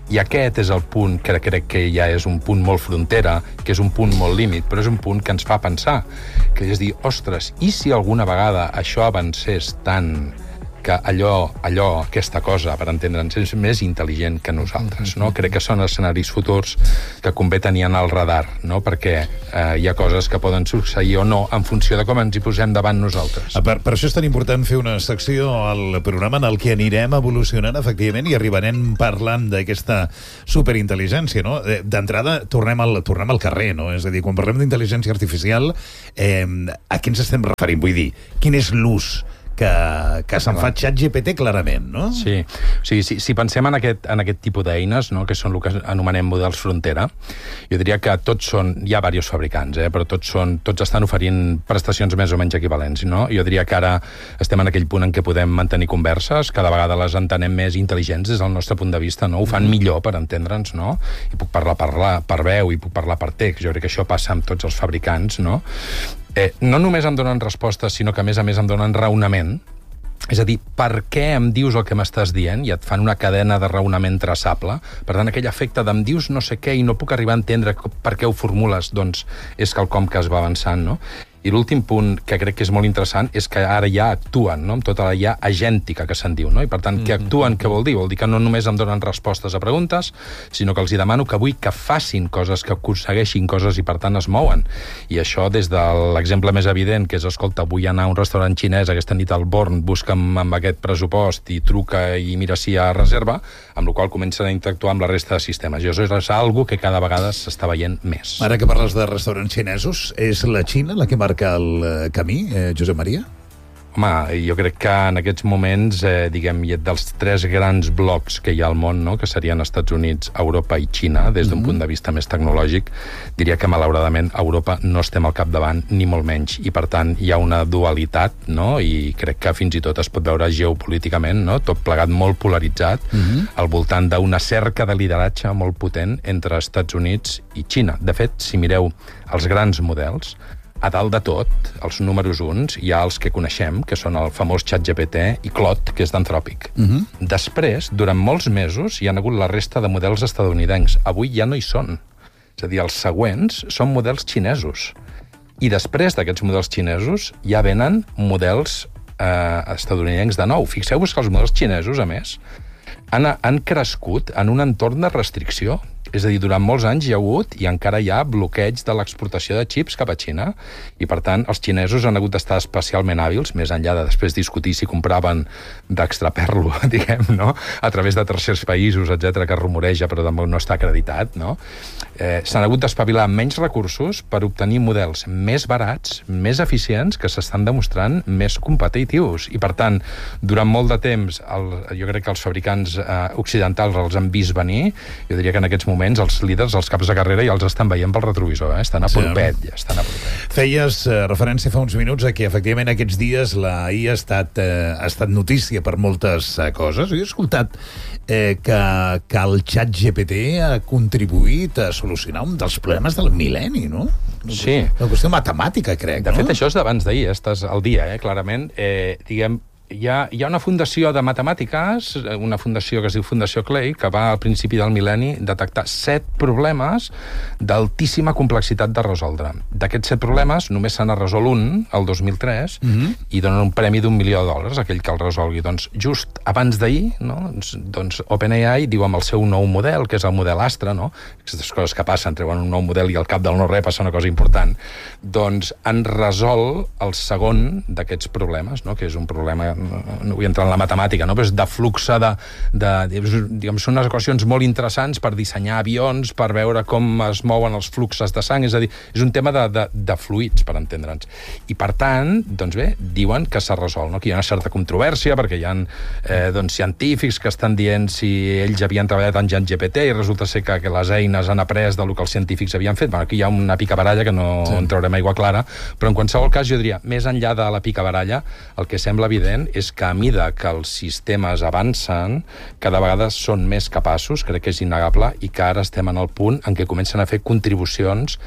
I aquest és el punt que crec que ja és un punt molt frontera, que és un punt molt límit, però és un punt que ens fa pensar, que és dir, ostres, i si alguna vegada això avancés tant que allò, allò, aquesta cosa, per entendre'ns, és més intel·ligent que nosaltres, no? Crec que són escenaris futurs que convé tenir en el radar, no? Perquè eh, hi ha coses que poden succeir o no en funció de com ens hi posem davant nosaltres. Per, per això és tan important fer una secció al programa en el que anirem evolucionant, efectivament, i arribarem parlant d'aquesta superintel·ligència, no? D'entrada, tornem al, tornem al carrer, no? És a dir, quan parlem d'intel·ligència artificial, eh, a què ens estem referint? Vull dir, quin és l'ús que, que se'n fa ChatGPT clarament, no? Sí, o sigui, si, si pensem en aquest, en aquest tipus d'eines, no?, que són el que anomenem models frontera, jo diria que tots són, hi ha diversos fabricants, eh, però tots, són, tots estan oferint prestacions més o menys equivalents, no? Jo diria que ara estem en aquell punt en què podem mantenir converses, cada vegada les entenem més intel·ligents des del nostre punt de vista, no? Ho fan millor per entendre'ns, no? I puc parlar, parlar per veu, i puc parlar per text, jo crec que això passa amb tots els fabricants, no? Eh, no només em donen respostes, sinó que a més a més em donen raonament. És a dir, per què em dius el que m'estàs dient? I et fan una cadena de raonament traçable. Per tant, aquell efecte d'em dius no sé què i no puc arribar a entendre per què ho formules, doncs és quelcom que es va avançant, no? I l'últim punt que crec que és molt interessant és que ara ja actuen, no?, amb tota la ja agèntica que se'n diu, no? I per tant, que actuen, què vol dir? Vol dir que no només em donen respostes a preguntes, sinó que els hi demano que vull que facin coses, que aconsegueixin coses i per tant es mouen. I això des de l'exemple més evident, que és, escolta, vull anar a un restaurant xinès aquesta nit al Born, busca'm amb aquest pressupost i truca i mira si hi ha reserva, amb la qual comencen a interactuar amb la resta de sistemes. I això és algo que cada vegada s'està veient més. Ara que parles de restaurants xinesos, és la Xina la que marca el camí, eh, Josep Maria? Home, jo crec que en aquests moments, eh, diguem, dels tres grans blocs que hi ha al món, no?, que serien Estats Units, Europa i Xina, des d'un mm-hmm. punt de vista més tecnològic, diria que, malauradament, a Europa no estem al capdavant, ni molt menys, i, per tant, hi ha una dualitat, no?, i crec que fins i tot es pot veure geopolíticament, no?, tot plegat molt polaritzat, mm-hmm. al voltant d'una cerca de lideratge molt potent entre Estats Units i Xina. De fet, si mireu els grans models, a dalt de tot, els números uns, hi ha els que coneixem, que són el famós ChatGPT i Claude, que és d'Anthropic. Uh-huh. Després, durant molts mesos, hi ha hagut la resta de models estadounidencs. Avui ja no hi són. És a dir, els següents són models xinesos. I després d'aquests models xinesos ja venen models eh, estadounidencs de nou. Fixeu-vos que els models xinesos, a més, han, han crescut en un entorn de restricció. És a dir, durant molts anys hi ha hagut i encara hi ha bloqueig de l'exportació de xips cap a Xina i, per tant, els xinesos han hagut d'estar especialment hàbils, més enllà de després discutir si compraven d'extraperlo, diguem, no?, a través de tercers països, etcètera, que rumoreja però tampoc no està acreditat, no? Eh, s'han hagut d'espavilar amb menys recursos per obtenir models més barats, més eficients, que s'estan demostrant més competitius. I, per tant, durant molt de temps, el, jo crec que els fabricants eh, occidentals els han vist venir. Jo diria que en aquests moments els líders, els caps de carrera, ja els estan veient pel retrovisor, eh? Estan a propet, ja estan a propet. Feies eh, referència fa uns minuts a que, efectivament, aquests dies la I A ha estat, eh, ha estat notícia per moltes eh, coses. Jo he escoltat eh, que, que el ChatGPT ha contribuït a solucionar un dels problemes del mil·lenni, no? Sí. Una qüestió matemàtica, crec, de no? De fet, això és d'abans d'ahir, eh? Estàs al dia, eh? Clarament. Eh, diguem, Hi ha, hi ha una fundació de matemàtiques, una fundació que es diu Fundació Clay, que va al principi del mil·lenni detectar set problemes d'altíssima complexitat de resoldre. D'aquests set problemes només se n'ha resolt un, el dos mil tres, mm-hmm. i donen un premi d'un milió de dòlars a aquell que el resolgui. Doncs just abans d'ahir, no? doncs, doncs OpenAI diu amb el seu nou model, que és el model Astra, no? Aquestes coses que passen, treuen un nou model i al cap del no res passa una cosa important, doncs han resolt el segon d'aquests problemes, no? Que és un problema, no vull entrar en la matemàtica, no? Però és de flux de, de, diguem, són unes equacions molt interessants per dissenyar avions, per veure com es mouen els fluxos de sang, és a dir, és un tema de, de, de fluids, per entendre'ns. I per tant, doncs bé, diuen que s'ha resolt, no? Que hi ha una certa controvèrsia, perquè hi ha eh, doncs, científics que estan dient si ells havien treballat en ChatGPT i resulta ser que, que les eines han après del que els científics havien fet. Bueno, aquí hi ha una picabaralla que no sí. en traurem aigua clara, però en qualsevol cas jo diria, més enllà de la picabaralla, el que sembla evident és que a mida que els sistemes avancen, cada vegada són més capaços, crec que és innegable, i que ara estem en el punt en què comencen a fer contribucions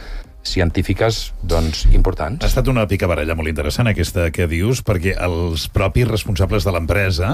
científiques, doncs, importants. Ha estat una picabaralla molt interessant, aquesta que dius, perquè els propis responsables de l'empresa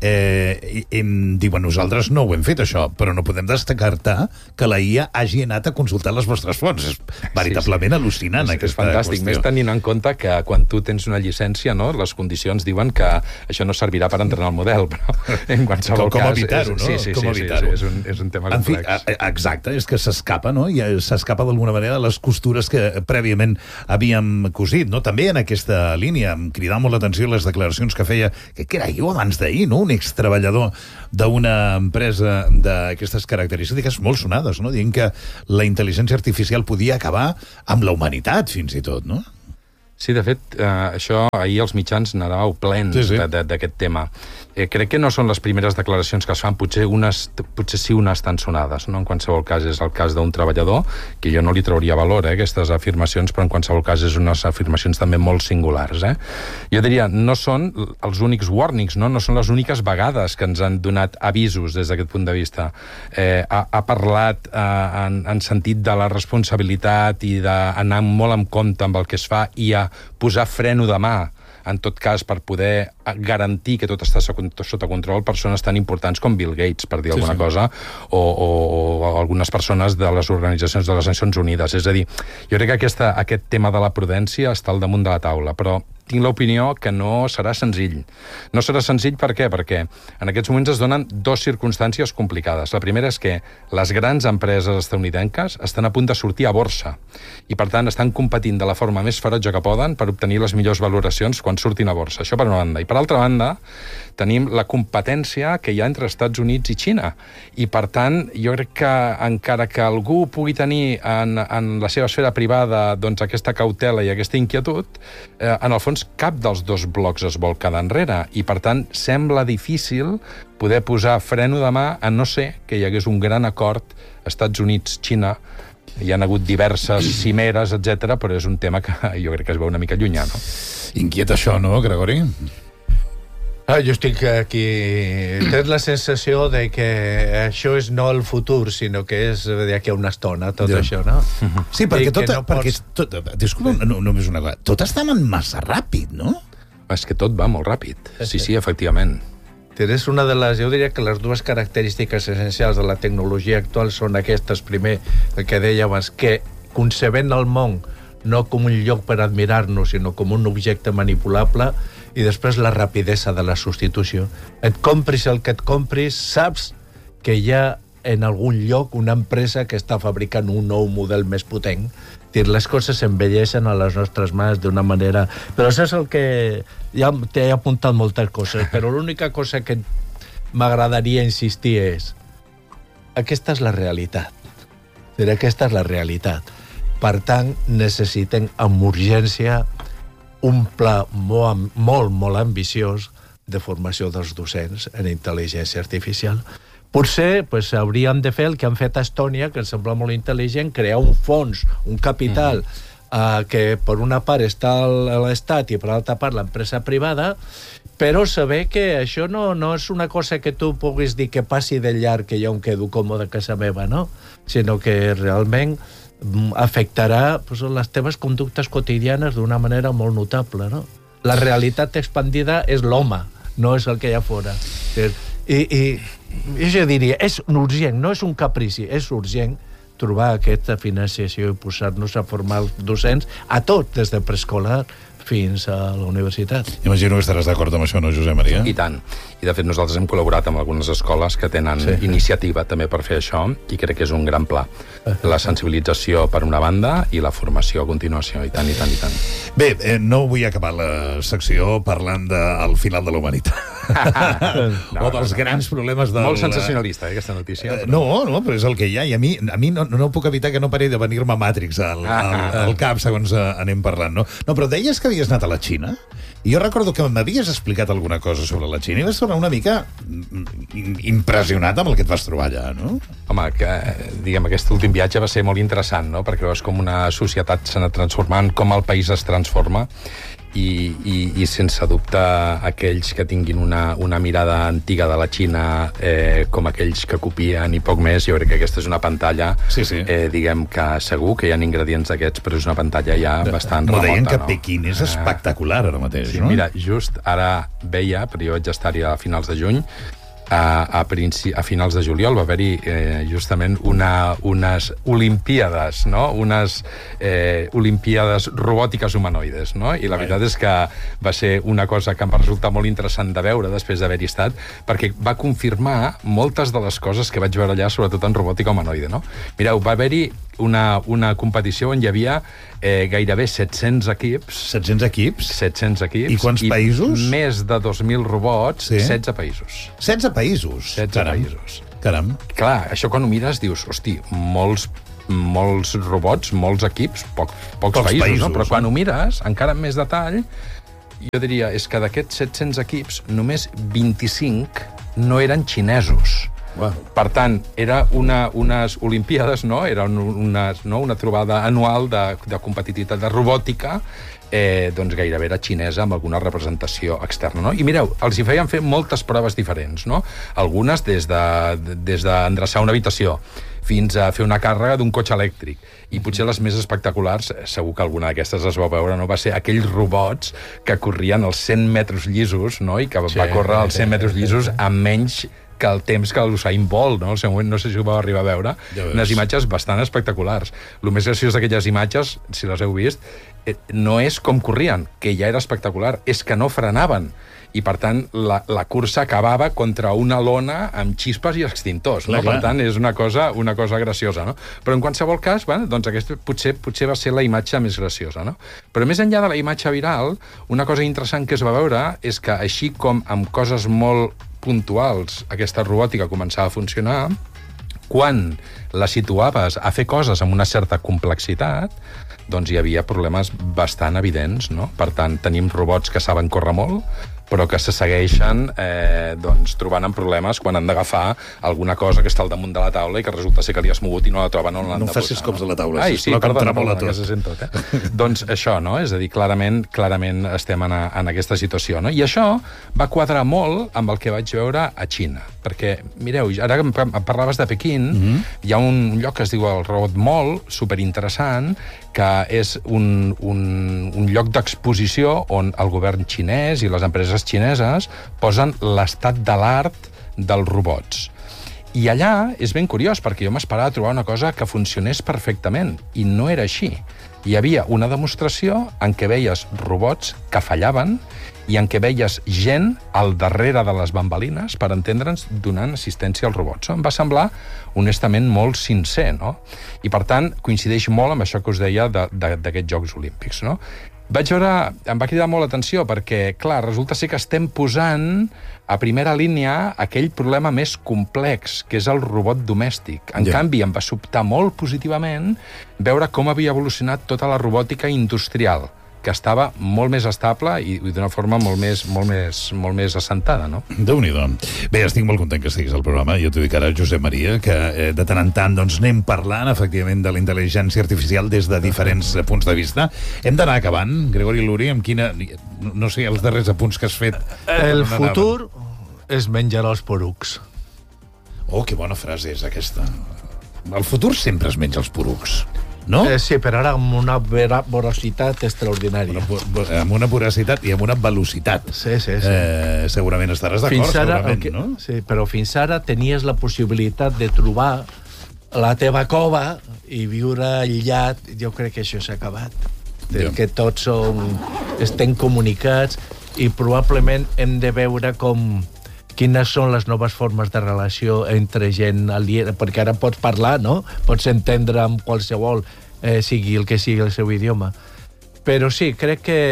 eh, em diuen, nosaltres no ho hem fet, això, però no podem descartar que la I A hagi anat a consultar les vostres fonts. És veritablement sí, sí. al·lucinant, és, aquesta és fantàstic, qüestió. Més tenint en compte que quan tu tens una llicència, no, les condicions diuen que això no servirà per entrenar el model, però en qualsevol com, com cas... evitar-ho, no? Sí, sí, com sí, evitar-ho. sí, sí, és, un, és un tema en complex. Fi, exacte, és que s'escapa, no? I s'escapa d'alguna manera de les costures que prèviament havíem cosit, no? També en aquesta línia, em cridava molt l'atenció les declaracions que feia, que, que era jo abans d'ahir, no? Un extreballador d'una empresa d'aquestes característiques molt sonades, no? Dient que la intel·ligència artificial podia acabar amb la humanitat, fins i tot, no? Sí, de fet, eh, això ahir els mitjans n'anàveu plens sí, sí. d'aquest tema. Eh, crec que no són les primeres declaracions que es fan, potser, unes, potser sí unes tan sonades, no? En qualsevol cas és el cas d'un treballador, que jo no li trauria valor, eh, aquestes afirmacions, però en qualsevol cas és unes afirmacions també molt singulars. Eh? Jo diria, no són els únics warnings, no? No són les úniques vegades que ens han donat avisos des d'aquest punt de vista. Eh, ha, ha parlat eh, en, en sentit de la responsabilitat i d'anar molt en compte amb el que es fa i a posar freno de mà, en tot cas, per poder garantir que tot està sota control, persones tan importants com Bill Gates, per dir sí, alguna sí. cosa, o, o, o algunes persones de les organitzacions de les Nacions Unides. És a dir, jo crec que aquesta, aquest tema de la prudència està al damunt de la taula, però tinc l'opinió que no serà senzill. No serà senzill per què? Perquè en aquests moments es donen dues circumstàncies complicades. La primera és que les grans empreses estatunidenques estan a punt de sortir a borsa i, per tant, estan competint de la forma més ferotge que poden per obtenir les millors valoracions quan surtin a borsa. Això per una banda. I per altra banda, tenim la competència que hi ha entre Estats Units i Xina. I, per tant, jo crec que encara que algú pugui tenir en, en la seva esfera privada doncs, aquesta cautela i aquesta inquietud, eh, en el fons cap dels dos blocs es vol quedar enrere i, per tant, sembla difícil poder posar freno de mà a no ser que hi hagués un gran acord Estats Units-Xina. Hi ha hagut diverses cimeres, etcètera, però és un tema que jo crec que es veu una mica llunyà, no? Inquieta això, no, Gregori? Ah, jo estic aquí... Tens la sensació de que això és no el futur, sinó que és d'aquí a una estona, tot ja. això, no? Sí, perquè tot... No perquè pots... tot, disculpa, no, només una cosa. Tot està anant massa ràpid, no? És que tot va molt ràpid. Sí, sí, efectivament. És una de les... Jo diria que les dues característiques essencials de la tecnologia actual són aquestes. Primer, el que deia abans, que concebent el món no com un lloc per admirar-nos, sinó com un objecte manipulable, i després la rapidesa de la substitució. Et compris el que et compris, saps que hi ha en algun lloc una empresa que està fabricant un nou model més potent. Dir, les coses envelleixen a les nostres mans d'una manera... Però això és el que... Ja t'he apuntat moltes coses, però l'única cosa que m'agradaria insistir és aquesta és la realitat. Dir, aquesta és la realitat. Per tant, necessiten amb urgència un pla molt, molt, molt ambiciós de formació dels docents en intel·ligència artificial. Potser pues, hauríem de fer el que han fet a Estònia, que em sembla molt intel·ligent, crear un fons, un capital, mm-hmm. eh, que per una part està l'Estat i per l'altra part l'empresa privada, però saber que això no, no és una cosa que tu puguis dir que passi de llarg, que jo em quedo còmode a casa meva, no? Sinó que realment afectarà pues, les teves conductes quotidianes d'una manera molt notable, no? La realitat expandida és l'home, no és el que hi ha fora. I, i jo diria, és urgent, no és un caprici, és urgent trobar aquesta financiació i posar-nos a formar els docents a tot, des de preescolar fins a la universitat. Imagino que estaràs d'acord amb això, no, Josep Maria? I tant. I, de fet, nosaltres hem col·laborat amb algunes escoles que tenen sí. iniciativa també per fer això, i crec que és un gran pla. La sensibilització per una banda i la formació a continuació, i tant, i tant, i tant. Bé, eh, no vull acabar la secció parlant del final de la humanitat. no, o dels grans problemes del... Molt sensacionalista, eh, aquesta notícia. Però... No, no, però és el que hi ha, i a mi, a mi no, no puc evitar que no pari de venir-me Matrix al, al, al cap, segons anem parlant, no? No, però deies que havies anat a la Xina, i jo recordo que m'havies explicat alguna cosa sobre la Xina i vas tornar una mica impressionat amb el que et vas trobar allà, no? Home, que, diguem, aquest últim viatge va ser molt interessant, no? Perquè veus com una societat s'ha anat transformant, com el país es transforma, i, i, i sense dubte aquells que tinguin una, una mirada antiga de la Xina eh, com aquells que copien i poc més, jo crec que aquesta és una pantalla sí, sí. Eh, diguem que segur que hi ha ingredients d'aquests, però és una pantalla ja bastant no, remota. Deien que no? Pequín és espectacular ara mateix, sí, no? Mira, just ara veia, però jo vaig estar-hi a finals de juny, A, a, princi, a finals de juliol va haver-hi eh, justament una, unes olimpíades, no? Unes eh, olimpíades robòtiques humanoides, no? I la veritat és que va ser una cosa que em va resultar molt interessant de veure després d'haver-hi estat, perquè va confirmar moltes de les coses que vaig veure allà, sobretot en robòtica humanoide, no? Mireu, va haver-hi una, una competició on hi havia eh, gairebé set-cents equips. set-cents equips? set-cents equips. I quants països? I més de dos mil robots, sí. setze països. setze països? setze Caram. països. Caram. Clar, això quan ho mires dius, hosti, molts, molts robots, molts equips, poc, pocs, pocs països, països, no? Però quan ho mires, encara amb més detall, jo diria, és que d'aquests set-cents equips, només vint-i-cinc no eren xinesos. Wow. Per tant, era una, unes olimpíades, no? Era una, no? una trobada anual de, de competitivitat de robòtica, eh, doncs gairebé era xinesa amb alguna representació externa, no? I mireu, els hi feien fer moltes proves diferents, no? Algunes des de, des d'endreçar una habitació fins a fer una càrrega d'un cotxe elèctric. I potser les més espectaculars, segur que alguna d'aquestes es va veure, no? Va ser aquells robots que corrien els cent metres llisos, no? I que sí, va córrer els cent metres llisos amb menys que el temps que l'Usain Bolt, no? Al seu moment, no sé si ho vau arribar a veure, ja unes imatges bastant espectaculars. El més graciós d'aquelles imatges, si les heu vist, no és com corrien, que ja era espectacular, és que no frenaven. I, per tant, la, la cursa acabava contra una lona amb xispes i extintors. No? Per tant, és una cosa, una cosa graciosa. No? Però, en qualsevol cas, bueno, doncs aquesta potser, potser va ser la imatge més graciosa. No? Però, més enllà de la imatge viral, una cosa interessant que es va veure és que, així com amb coses molt puntuals aquesta robòtica començava a funcionar, quan la situaves a fer coses amb una certa complexitat, doncs hi havia problemes bastant evidents, no? Per tant, tenim robots que saben córrer molt, però que se segueixen eh, doncs, trobant amb problemes quan han d'agafar alguna cosa que està al damunt de la taula i que resulta ser que li has mogut i no la troben on l'han no de posar. No facis cops a la taula, Ai, sisplau, sí, perdona, que em tremola perdona, tot. que se sent tot, eh? Doncs això, no? És a dir, clarament, clarament estem en, a, en aquesta situació, no? I això va quadrar molt amb el que vaig veure a Xina, perquè, mireu, ara que em parlaves de Pequín, mm-hmm. hi ha un lloc que es diu el Robot Mall, superinteressant, que és un, un, un lloc d'exposició on el govern xinès i les empreses xineses posen l'estat de l'art dels robots. I allà és ben curiós, perquè jo m'esperava trobar una cosa que funcionés perfectament, i no era així. Hi havia una demostració en què veies robots que fallaven i en què veies gent al darrere de les bambalines, per entendre'ns, donant assistència als robots. Em va semblar, honestament, molt sincer, no? I, per tant, coincideix molt amb això que us deia d'aquests Jocs Olímpics, no? Vaig veure, em va cridar molt l'atenció perquè, clar, resulta ser que estem posant a primera línia aquell problema més complex, que és el robot domèstic. En yeah. canvi, em va sobtar molt positivament veure com havia evolucionat tota la robòtica industrial, que estava molt més estable i, i d'una forma molt més, molt, més, molt més assentada, no? Déu-n'hi-do. Bé, estic molt content que estiguis al programa. Jo t'ho dic ara, Josep Maria, que eh, de tant en tant doncs, anem parlant, efectivament, de la intel·ligència artificial des de diferents eh, punts de vista. Hem d'anar acabant. Gregori Luri, amb quina... No, no sé, els darrers apunts que has fet... El futur es menjarà els porucs. Oh, que bona frase és aquesta. El futur sempre es menja els porucs. No? Eh, sí, però ara amb una voracitat extraordinària. Una, amb una voracitat i amb una velocitat. Sí, sí, sí. Eh, segurament estaràs d'acord, segurament, que, no? Sí, però fins ara tenies la possibilitat de trobar la teva cova i viure aïllat. Jo crec que això s'ha acabat. Ja. Que tots som, estem comunicats i probablement hem de veure com... quines són les noves formes de relació entre gent aliena, perquè ara pots parlar, no? Pots entendre amb qualsevol, eh, sigui el que sigui el seu idioma. Però sí, crec que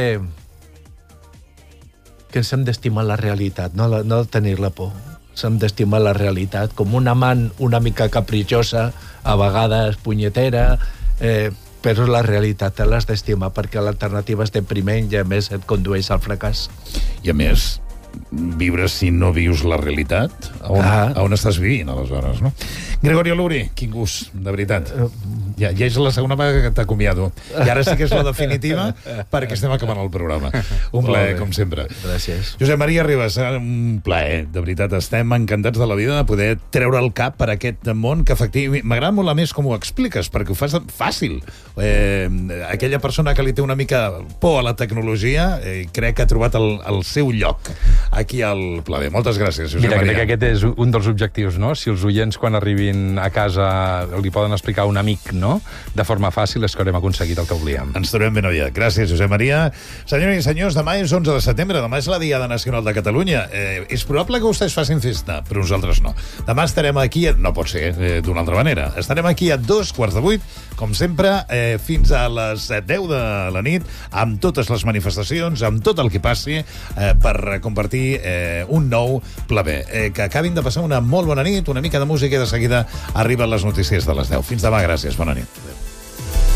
que ens hem d'estimar la realitat, no, no tenir-la por. Ens hem d'estimar la realitat, com una amant una mica capritxosa, a vegades punyetera, eh, però la realitat te l'has d'estimar, perquè l'alternativa és depriment i a més et condueix al fracàs. I a més, viure si no vius la realitat, on, ah. on estàs vivint, aleshores, no? Gregori Luri, quin gust, de veritat. Ja, ja és la segona vegada que t'acomiado. I ara sí que és la definitiva, perquè estem acabant el programa. Un plaer, com sempre. Gràcies. Josep Maria Ribas, un plaer. De veritat, estem encantats de la vida de poder treure el cap per aquest món que, efectivament, m'agrada molt a més com ho expliques, perquè ho fas fàcil. Eh, aquella persona que li té una mica por a la tecnologia, eh, crec que ha trobat el, el seu lloc aquí al Pla B. Moltes gràcies, Josep Mira, Maria. crec que aquest és un dels objectius, no? Si els oients, quan arribin a casa, li poden explicar a un amic, no?, de forma fàcil, és que haurem aconseguit el que volíem. Ens trobem ben aviat. Gràcies, Josep Maria. Senyores i senyors, demà és onze de setembre, demà és la Diada Nacional de Catalunya. Eh, és probable que vostès facin festa, però nosaltres no. Demà estarem aquí, a... no pot ser eh, d'una altra manera, estarem aquí a dos quarts de vuit, com sempre, eh, fins a les deu de la nit, amb totes les manifestacions, amb tot el que passi, eh, per compartir eh, un nou Pla B. Eh, que acabin de passar una molt bona nit, una mica de música i de seguida arriben les notícies de les deu. Fins demà, gràcies, bona nit. Adéu.